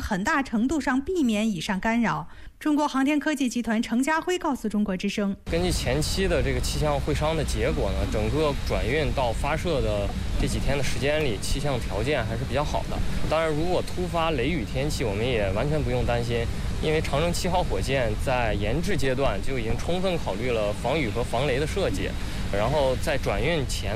很大程度上避免以上干扰。中国航天科技集团程家辉告诉中国之声， 根据前期的这个气象会商的结果呢，整个转运到发射的这几天的时间里，气象条件还是比较好的。当然，如果突发雷雨天气，我们也完全不用担心，因为长征7号火箭在研制阶段就已经充分考虑了防雨和防雷的设计，然后在转运前